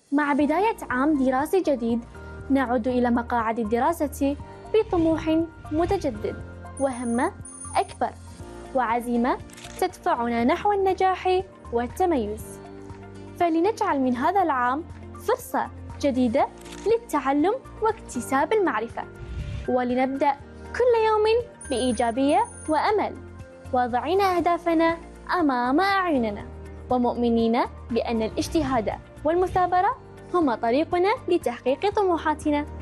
مع بداية عام دراسي جديد نعود إلى مقاعد الدراسة بطموح متجدد وهمة أكبر وعزيمة تدفعنا نحو النجاح والتميز. فلنجعل من هذا العام فرصة جديدة للتعلم واكتساب المعرفة، ولنبدأ كل يوم بإيجابية وأمل، واضعين أهدافنا أمام أعيننا ومؤمنين بأن الاجتهاد والمثابرة هما طريقنا لتحقيق طموحاتنا.